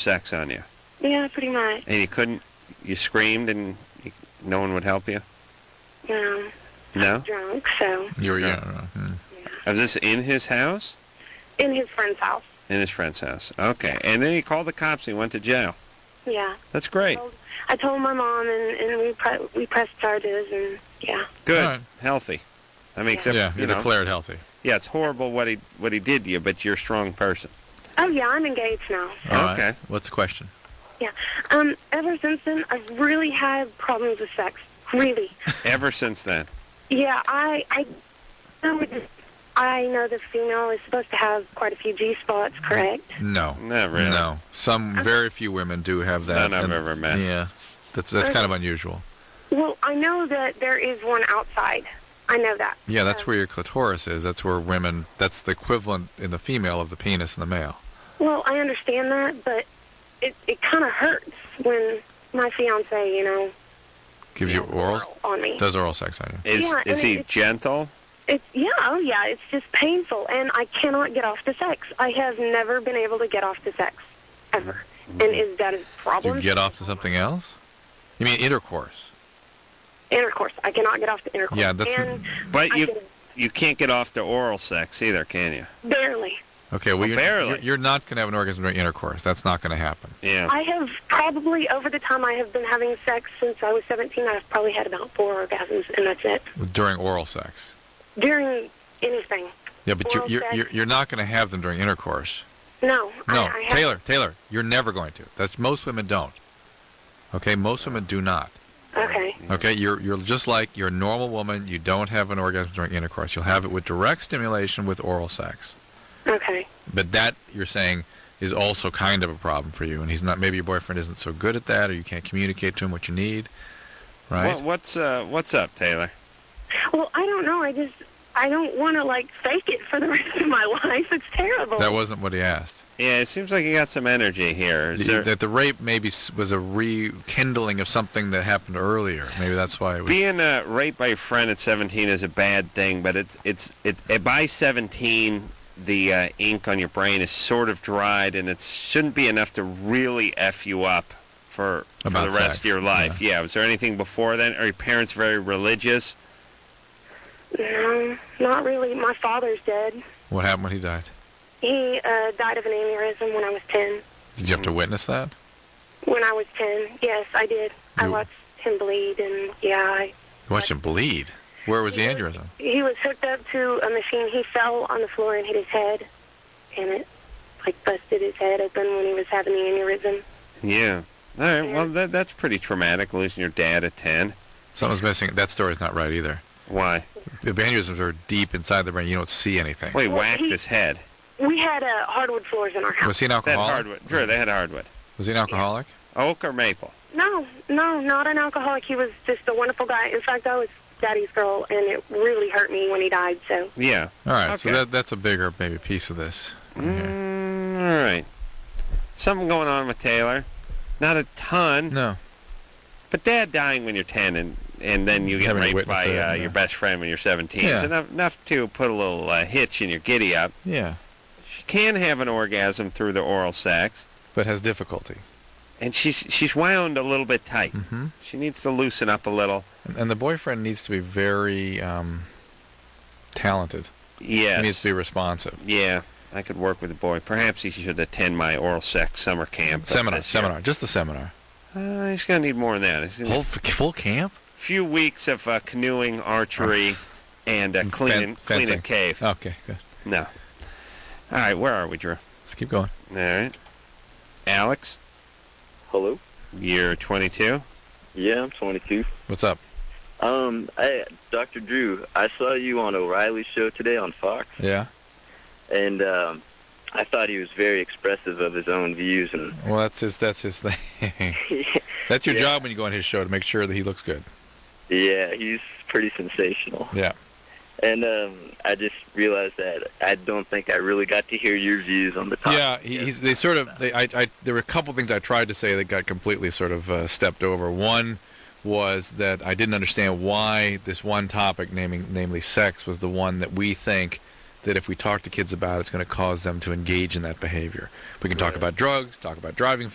sex on you. Yeah, pretty much. And you screamed and no one would help you? No. No? I was drunk, so. You were, Yeah. Was this in his house? In his friend's house. In his friend's house. Okay. And then he called the cops and he went to jail. Yeah. That's great. I told my mom, and we pressed charges, and yeah. Good. Right. Healthy. I mean, except, you're declared healthy. Yeah, it's horrible what he did to you, but you're a strong person. Oh, yeah, I'm engaged now. All Okay. right. What's the question? Yeah. Ever since then, I've really had problems with sex. Really. Ever since then? Yeah, I know the female is supposed to have quite a few G-spots, correct? No. Not really. No. Very few women do have that. None I've ever met. Yeah. That's kind of unusual. Well, I know that there is one outside. I know that. Yeah, that's where your clitoris is. That's where that's the equivalent in the female of the penis in the male. Well, I understand that, but it kind of hurts when my fiancé, Gives you oral on me. Does oral sex on you? Is he gentle? It's just painful, and I cannot get off to sex. I have never been able to get off to sex, ever. And is that a Do problem? you get off to something else? You mean intercourse? Intercourse. I cannot get off to intercourse. Yeah, that's. But you can't get off to oral sex either, can you? Barely. Okay, well, barely. You're not going to have an orgasm during intercourse. That's not going to happen. Yeah. I have probably, over the time I have been having sex since I was 17, I've probably had about 4 orgasms, and that's it. During oral sex. During anything. Yeah, but Oral sex. you're not going to have them during intercourse. No. No, I have, Taylor, you're never going to. Most women don't. Okay, most women do not. Okay. Okay, you're just like you're a normal woman. You don't have an orgasm during intercourse. You'll have it with direct stimulation with oral sex. Okay. But that, you're saying, is also kind of a problem for you, and he's not. Maybe your boyfriend isn't so good at that, or you can't communicate to him what you need, right? What's up, Taylor? Well, I don't know. I don't want to, fake it for the rest of my life. It's terrible. That wasn't what he asked. Yeah, it seems like you got some energy here. That the rape maybe was a rekindling of something that happened earlier. Maybe that's why it was. Being raped by a friend at 17 is a bad thing, but it's by 17 the ink on your brain is sort of dried, and it shouldn't be enough to really F you up for the rest of your life. Yeah. Was there anything before then? Are your parents very religious? No, not really. My father's dead. What happened when he died? He died of an aneurysm when I was 10. Did you have to witness that? When I was 10, yes, I did. I watched him bleed, and You watched him bleed? Where was the aneurysm? He was hooked up to a machine. He fell on the floor and hit his head, and it, busted his head open when he was having the aneurysm. Yeah. All right, well, that's pretty traumatic, losing your dad at 10. Something's missing. That story's not right either. Why? The aneurysms are deep inside the brain. You don't see anything. Well, he whacked his head. We had hardwood floors in our house. Was he an alcoholic? They had hardwood. Was he an alcoholic? Oak or maple? No, not an alcoholic. He was just a wonderful guy. In fact, I was daddy's girl, and it really hurt me when he died. So yeah. All right. Okay. So that's a bigger maybe piece of this. All right. Something going on with Taylor. Not a ton. No. But Dad dying when you're 10 and then you get raped by your best friend when you're 17 is enough to put a little hitch in your giddy up. Yeah. She can have an orgasm through the oral sex, but has difficulty. And she's wound a little bit tight. Mm-hmm. She needs to loosen up a little. And the boyfriend needs to be very talented. Yes. He needs to be responsive. Yeah. I could work with the boy. Perhaps he should attend my oral sex summer camp. Seminar. Just the seminar. He's going to need more than that. Full camp? Few weeks of canoeing, archery, and cleaning cave. Okay, good. No. All right, where are we, Drew? Let's keep going. All right. Alex? Hello? You're 22? Yeah, I'm 22. What's up? Dr. Drew, I saw you on O'Reilly's show today on Fox. Yeah? And I thought he was very expressive of his own views. And well, that's his thing. That's your job when you go on his show, to make sure that he looks good. Yeah, he's pretty sensational. Yeah. And I just realized that I don't think I really got to hear your views on the topic. Yeah, there were a couple things I tried to say that got completely sort of stepped over. One was that I didn't understand why this one topic, namely sex, was the one that we think that if we talk to kids about, it's going to cause them to engage in that behavior. We can talk about drugs, talk about driving